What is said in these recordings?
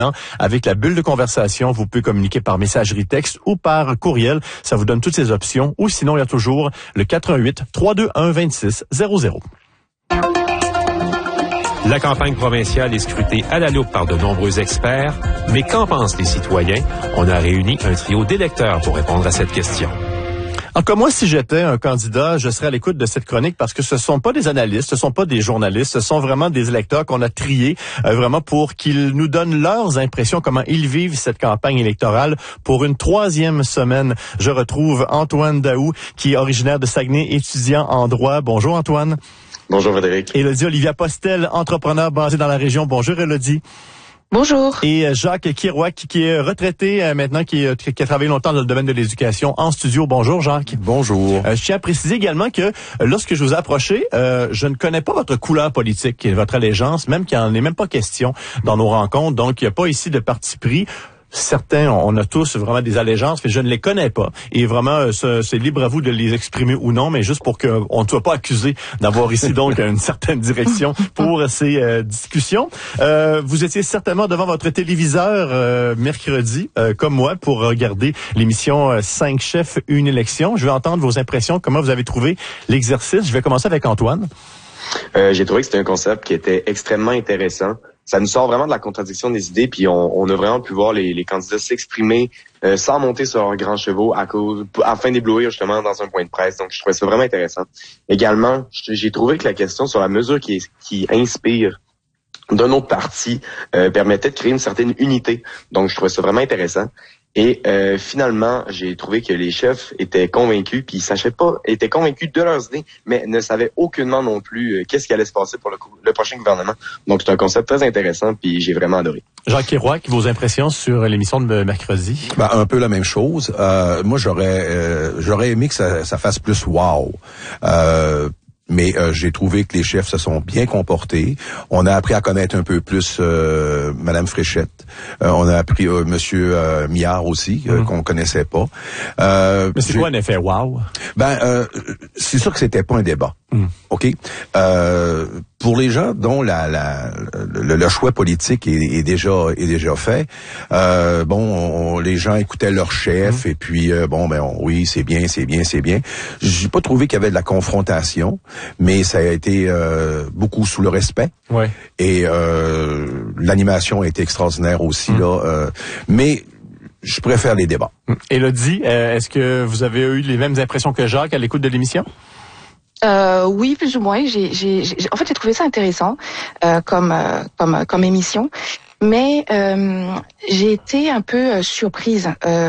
avec la bulle de conversation. Vous pouvez communiquer par messagerie texte ou par courriel. Ça vous donne toutes ces options. Ou sinon, il y a toujours le 418-321-2600. La campagne provinciale est scrutée à la loupe par de nombreux experts. Mais qu'en pensent les citoyens? On a réuni un trio d'électeurs pour répondre à cette question. En tout cas, moi, si j'étais un candidat, je serais à l'écoute de cette chronique parce que ce sont pas des analystes, ce sont pas des journalistes, ce sont vraiment des électeurs qu'on a triés vraiment pour qu'ils nous donnent leurs impressions, comment ils vivent cette campagne électorale. Pour une 3e semaine, je retrouve Antoine Daou, qui est originaire de Saguenay, étudiant en droit. Bonjour Antoine. Bonjour Frédéric. Élodie Olivia Postel, entrepreneur basé dans la région. Bonjour Élodie. Bonjour. Et Jacques Kiroak, qui est retraité maintenant, qui a travaillé longtemps dans le domaine de l'éducation en studio. Bonjour Jacques. Bonjour. Je tiens à préciser également que lorsque je vous ai approché, je ne connais pas votre couleur politique, votre allégeance, même qu'il n'en est même pas question dans nos rencontres. Donc, il n'y a pas ici de parti pris. Certains, on a tous vraiment des allégeances, mais je ne les connais pas. Et vraiment, c'est libre à vous de les exprimer ou non, mais juste pour qu'on ne soit pas accusé d'avoir ici donc une certaine direction pour ces discussions. Vous étiez certainement devant votre téléviseur mercredi, comme moi, pour regarder l'émission 5 chefs, une élection. Je vais entendre vos impressions, comment vous avez trouvé l'exercice. Je vais commencer avec Antoine. J'ai trouvé que c'était un concept qui était extrêmement intéressant. Ça nous sort vraiment de la contradiction des idées, puis on a vraiment pu voir les candidats s'exprimer sans monter sur leurs grands chevaux afin d'éblouir justement dans un point de presse. Donc, je trouvais ça vraiment intéressant. Également, j'ai trouvé que la question sur la mesure qui inspire d'un autre parti permettait de créer une certaine unité. Donc, je trouvais ça vraiment intéressant. Et finalement, j'ai trouvé que les chefs étaient convaincus, puis ils étaient convaincus de leurs idées, mais ne savaient aucunement non plus qu'est-ce qui allait se passer pour le prochain gouvernement. Donc, c'est un concept très intéressant, puis j'ai vraiment adoré. Jacques Kiroak, vos impressions sur l'émission de mercredi? Un peu la même chose. Moi, j'aurais aimé que ça fasse plus wow. Mais j'ai trouvé que les chefs se sont bien comportés. On a appris à connaître un peu plus Madame Fréchette. On a appris Monsieur Miard aussi, qu'on connaissait pas. Mais c'est quoi un effet wow? C'est sûr que c'était pas un débat. OK? Pour les gens dont le choix politique est déjà fait, les gens écoutaient leur chef et puis oui, c'est bien. J'ai pas trouvé qu'il y avait de la confrontation, mais ça a été beaucoup sous le respect. Ouais. Et l'animation a été extraordinaire aussi là, mais je préfère les débats. Élodie, est-ce que vous avez eu les mêmes impressions que Jacques à l'écoute de l'émission? Oui, plus ou moins. En fait, j'ai trouvé ça intéressant comme émission, mais j'ai été un peu surprise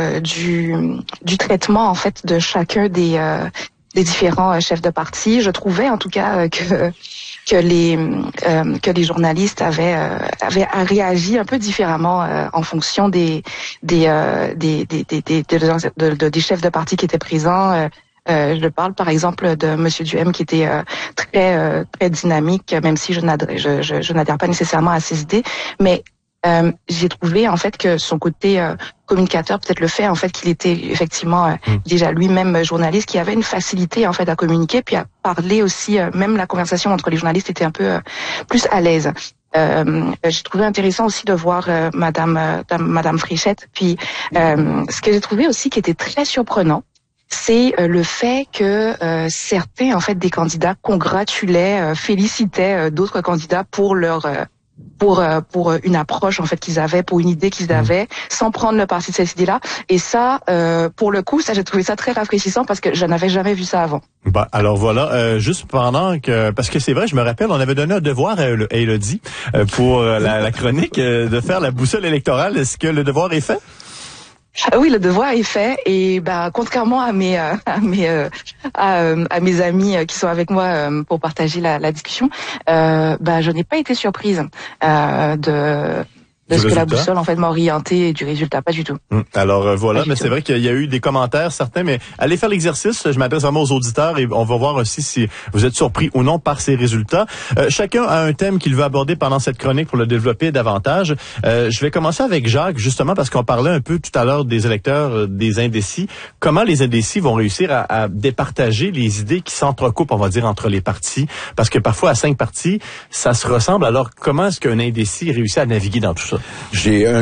du traitement en fait de chacun des différents chefs de parti. Je trouvais en tout cas que les journalistes avaient réagi un peu différemment en fonction des chefs de parti qui étaient présents. Je parle par exemple de Monsieur Duhem qui était très dynamique, même si je n'adhère pas nécessairement à ses idées, mais j'ai trouvé en fait que son côté communicateur, peut-être le fait en fait qu'il était effectivement déjà lui-même journaliste, qui avait une facilité en fait à communiquer puis à parler aussi, même la conversation entre les journalistes était un peu plus à l'aise. J'ai trouvé intéressant aussi de voir Madame Fréchette. Puis ce que j'ai trouvé aussi qui était très surprenant, c'est le fait que certains en fait des candidats congratulaient, félicitaient d'autres candidats pour une approche en fait qu'ils avaient, pour une idée qu'ils avaient, sans prendre le parti de cette idée-là. Et ça, pour le coup, ça j'ai trouvé ça très rafraîchissant parce que je n'avais jamais vu ça avant. Alors voilà, juste parce que c'est vrai, je me rappelle, on avait donné un devoir à Élodie pour la chronique de faire la boussole électorale. Est-ce que le devoir est fait? Oui, le devoir est fait et contrairement à mes amis qui sont avec moi pour partager la discussion, je n'ai pas été surprise de ce que la boussole en fait m'a orienté et du résultat, pas du tout. Alors voilà, mais c'est vrai qu'il y a eu des commentaires certains, mais allez faire l'exercice. Je m'adresse vraiment aux auditeurs et on va voir aussi si vous êtes surpris ou non par ces résultats. Chacun a un thème qu'il veut aborder pendant cette chronique pour le développer davantage. Je vais commencer avec Jacques, justement parce qu'on parlait un peu tout à l'heure des électeurs, des indécis. Comment les indécis vont réussir à départager les idées qui s'entrecoupent, on va dire, entre les partis? Parce que parfois, à 5 partis, ça se ressemble. Alors, comment est-ce qu'un indécis réussit à naviguer dans tout ça? J'ai un